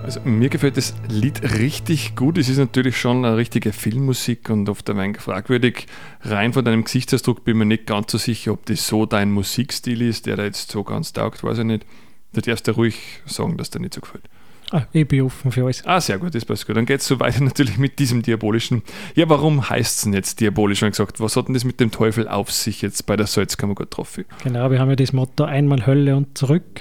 Also mir gefällt das Lied richtig gut. Es ist natürlich schon eine richtige Filmmusik und oft ein wenig fragwürdig. Rein von deinem Gesichtsausdruck bin ich mir nicht ganz so sicher, ob das so dein Musikstil ist, der da jetzt so ganz taugt, weiß ich nicht. Da darfst du ruhig sagen, dass dir nicht so gefällt. Ich bin offen für alles. Sehr gut, das passt gut. Dann geht es so weiter natürlich mit diesem Diabolischen. Ja, warum heißt es denn jetzt Diabolisch? Und gesagt, was hat denn das mit dem Teufel auf sich jetzt bei der Salzkammergut-Trophy? Genau, wir haben ja das Motto einmal Hölle und zurück.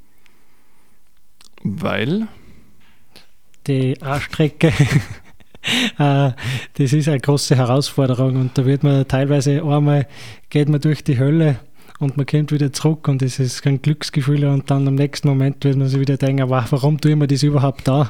Weil? Die A-Strecke, das ist eine große Herausforderung und da wird man teilweise einmal, geht man durch die Hölle und man kommt wieder zurück und es ist kein Glücksgefühl und dann im nächsten Moment wird man sich wieder denken, warum tue ich mir das überhaupt da?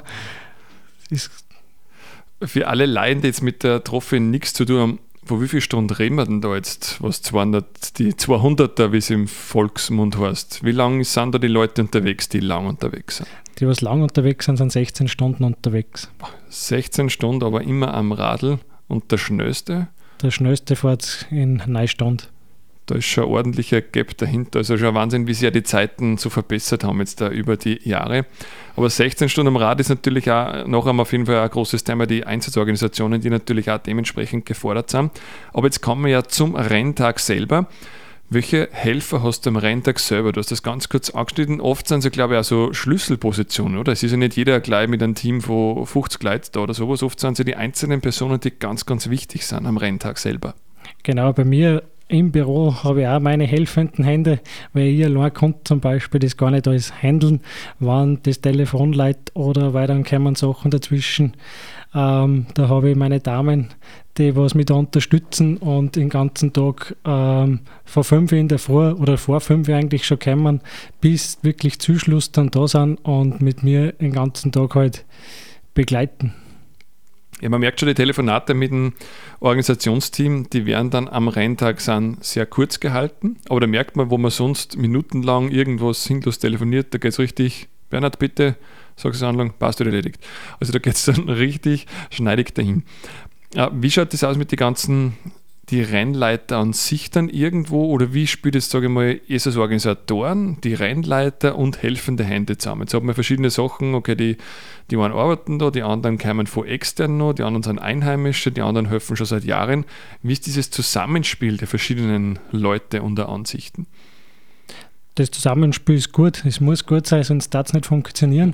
Für alle Laien, die jetzt mit der Trophy nichts zu tun haben, wo wie viele Stunden reden wir denn da jetzt? Was 200, die 200er, wie es im Volksmund heißt. Wie lange sind da die Leute unterwegs, die lang unterwegs sind? Die, was lang unterwegs sind, sind 16 Stunden unterwegs. 16 Stunden, aber immer am Radl. Und der Schnellste? Der Schnellste fährt in Neustand. Da ist schon ein ordentlicher Gap dahinter. Also schon ein Wahnsinn, wie sich ja die Zeiten so verbessert haben jetzt da über die Jahre. Aber 16 Stunden am Rad ist natürlich auch noch einmal auf jeden Fall ein großes Thema, die Einsatzorganisationen, die natürlich auch dementsprechend gefordert sind. Aber jetzt kommen wir ja zum Renntag selber. Welche Helfer hast du am Renntag selber? Du hast das ganz kurz angeschnitten. Oft sind sie, glaube ich, auch so Schlüsselpositionen, oder? Es ist ja nicht jeder gleich mit einem Team von 50 Leuten da oder sowas. Oft sind sie die einzelnen Personen, die ganz, ganz wichtig sind am Renntag selber. Genau, bei mir im Büro habe ich auch meine helfenden Hände, weil ich allein konnte zum Beispiel das gar nicht alles handeln, wann das Telefon leitet oder weil dann kommen Sachen dazwischen. Da habe ich meine Damen, die was mich da unterstützen und den ganzen Tag von 5 in der Früh oder vor 5 eigentlich schon kommen, bis wirklich zum Schluss dann da sind und mit mir den ganzen Tag halt begleiten. Ja, man merkt schon, die Telefonate mit dem Organisationsteam, die werden dann am Renntag sind sehr kurz gehalten, aber da merkt man, wo man sonst minutenlang irgendwas sinnlos telefoniert, da geht es richtig, Bernhard, bitte, sagst du Anlang, passt, wird erledigt. Also da geht es dann richtig schneidig dahin. Wie schaut das aus mit den ganzen, die Rennleiter an sich dann irgendwo, oder wie spielt jetzt, sage ich mal, es als Organisatoren, die Rennleiter und helfende Hände zusammen? Jetzt hat man verschiedene Sachen, okay, die einen arbeiten da, die anderen kommen von extern noch, die anderen sind Einheimische, die anderen helfen schon seit Jahren. Wie ist dieses Zusammenspiel der verschiedenen Leute und der Ansichten? Das Zusammenspiel ist gut, es muss gut sein, sonst darf es nicht funktionieren.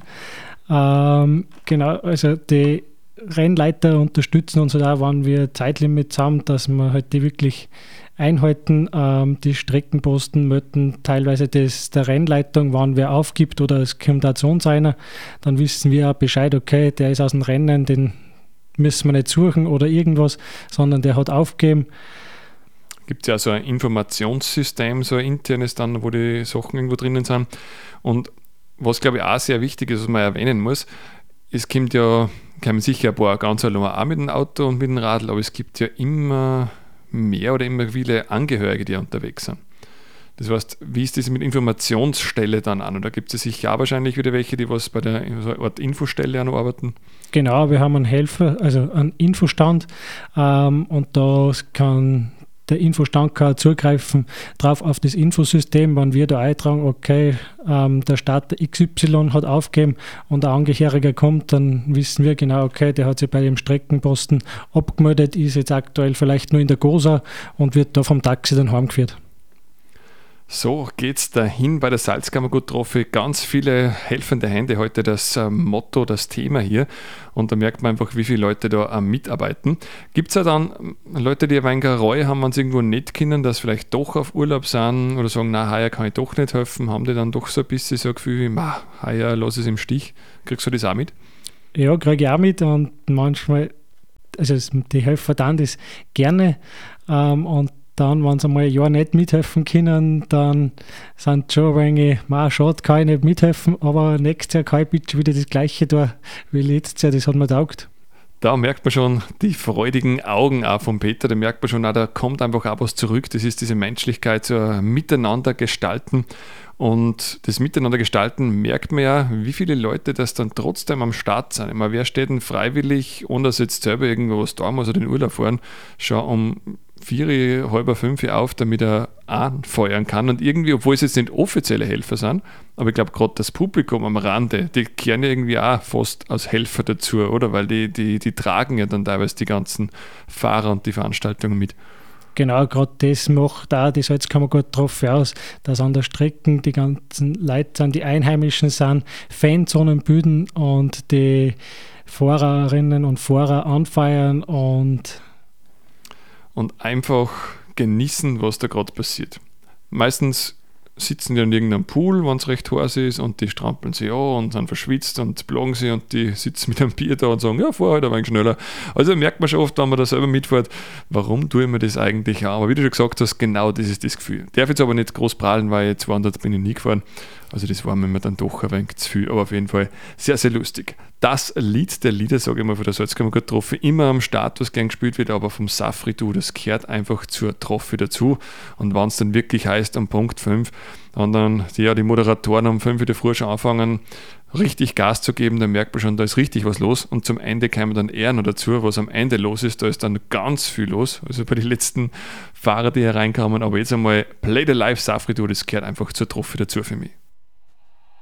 Genau, also die Rennleiter unterstützen uns halt auch, wenn wir Zeitlimits haben, dass wir halt die wirklich einhalten, die Streckenposten melden teilweise der Rennleitung, wann wer aufgibt oder es kommt auch zu uns einer, dann wissen wir auch Bescheid, okay, der ist aus dem Rennen, den müssen wir nicht suchen oder irgendwas, sondern der hat aufgegeben. Gibt es ja so ein Informationssystem, so ein internes dann, wo die Sachen irgendwo drinnen sind. Und was, glaube ich, auch sehr wichtig ist, was man erwähnen muss, es kommen sicher ein paar ganz allein auch mit dem Auto und mit dem Radl, aber es gibt ja immer mehr oder immer viele Angehörige, die unterwegs sind. Das heißt, wie ist das mit Informationsstelle dann an? Und da gibt es sicher auch wahrscheinlich wieder welche, die was bei der so einer Art Infostelle arbeiten. Genau, wir haben einen Helfer, also einen Infostand und da kann der Infostand kann zugreifen drauf auf das Infosystem, wenn wir da eintragen, okay, der Starter XY hat aufgegeben und ein Angehöriger kommt, dann wissen wir genau, okay, der hat sich bei dem Streckenposten abgemeldet, ist jetzt aktuell vielleicht nur in der Gosa und wird da vom Taxi dann heimgeführt. So geht's dahin bei der Salzkammergut-Trophy. Ganz viele helfende Hände, heute das Motto, das Thema hier. Und da merkt man einfach, wie viele Leute da mitarbeiten. Gibt es ja dann Leute, die ein wenig Reue haben, wenn sie irgendwo nicht können, dass vielleicht doch auf Urlaub sind oder sagen, na, heuer kann ich doch nicht helfen, haben die dann doch so ein bisschen so ein Gefühl wie, heuer lass es im Stich. Kriegst du das auch mit? Ja, kriege ich auch mit und manchmal, also die helfen dann das gerne und dann, wenn sie einmal ein Jahr nicht mithelfen können, dann sind schon ein wenig, schade, kann ich nicht mithelfen, aber nächstes Jahr kann ich bitte wieder das Gleiche tun wie letztes Jahr, das hat mir taugt. Da merkt man schon die freudigen Augen auch von Peter, da merkt man schon auch, da kommt einfach auch was zurück, das ist diese Menschlichkeit, so ein Miteinander gestalten. Und das Miteinander gestalten merkt man ja, wie viele Leute das dann trotzdem am Start sind. Ich meine, wer steht denn freiwillig, ohne dass jetzt selber irgendwo was da muss oder in den Urlaub fahren, schon um 4, halb 5 auf, damit er anfeuern kann. Und irgendwie, obwohl es jetzt nicht offizielle Helfer sind, aber ich glaube gerade das Publikum am Rande, die kehren ja irgendwie auch fast als Helfer dazu, oder? Weil die tragen ja dann teilweise die ganzen Fahrer und die Veranstaltungen mit. Genau, gerade das macht auch die Salzkammergut-Trophy aus, dass an der Strecke die ganzen Leute sind, die Einheimischen sind, Fanzonen bilden und die Fahrerinnen und Fahrer anfeiern und einfach genießen, was da gerade passiert. Meistens sitzen die an irgendeinem Pool, wenn es recht heiß ist, und die strampeln sich an und sind verschwitzt und plagen sie und die sitzen mit einem Bier da und sagen, ja, fahr halt ein wenig schneller. Also merkt man schon oft, wenn man da selber mitfährt, warum tue ich mir das eigentlich an? Aber wie du schon gesagt hast, genau das ist das Gefühl. Darf jetzt aber nicht groß prahlen, weil jetzt dort bin ich nie gefahren. Also das war mir dann doch ein wenig zu viel, aber auf jeden Fall sehr, sehr lustig. Das Lied der Lieder, sage ich mal, von der Salzkammergut-Trophy, immer am Start, was gern gespielt wird, aber vom Safri Duo, das gehört einfach zur Trophy dazu. Und wenn es dann wirklich heißt, um Punkt 5, und dann die Moderatoren um 5 Uhr früh schon anfangen, richtig Gas zu geben, dann merkt man schon, da ist richtig was los. Und zum Ende kommen dann eher noch dazu, was am Ende los ist. Da ist dann ganz viel los. Also bei den letzten Fahrern, die hereinkamen. Aber jetzt einmal Play the Live Safri Duo, das gehört einfach zur Trophy dazu für mich.